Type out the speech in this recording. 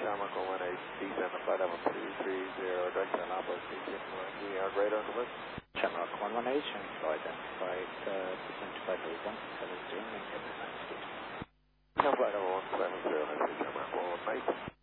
Shamrock 118, descend the flight level 230, direct to Annapolis, we are greater on the list. Shamrock 118, so identified, descend to flight level 170, maintain the 9 speed. Flight level 170, Shamrock 118.